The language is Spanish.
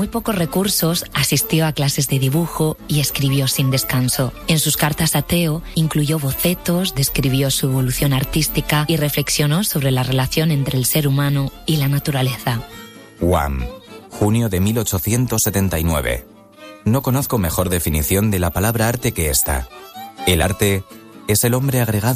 muy pocos recursos, asistió a clases de dibujo y escribió sin descanso. En sus cartas a Theo incluyó bocetos, describió su evolución artística y reflexionó sobre la relación entre el ser humano y la naturaleza. Wam, junio de 1879. No conozco mejor definición de la palabra arte que esta. El arte es el hombre agregado